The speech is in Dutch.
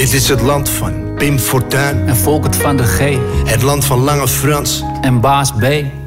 Dit is het land van Pim Fortuyn en Volkert van der G. Het land van Lange Frans en Baas B.